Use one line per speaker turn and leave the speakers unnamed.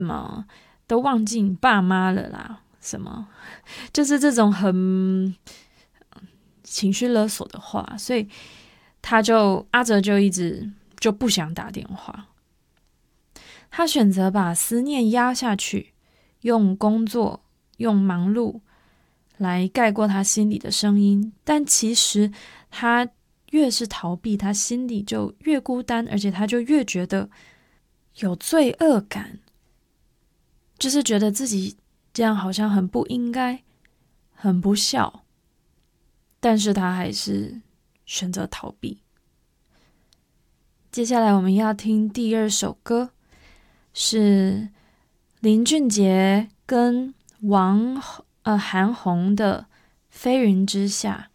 么都忘记你爸妈了啦，什么就是这种很情绪勒索的话，所以阿哲就一直就不想打电话。他选择把思念压下去，用工作、用忙碌来盖过他心里的声音，但其实他越是逃避，他心里就越孤单，而且他就越觉得有罪恶感，就是觉得自己这样好像很不应该，很不孝，但是他还是选择逃避。接下来我们要听第二首歌，是林俊杰跟韩红的《飞云之下》。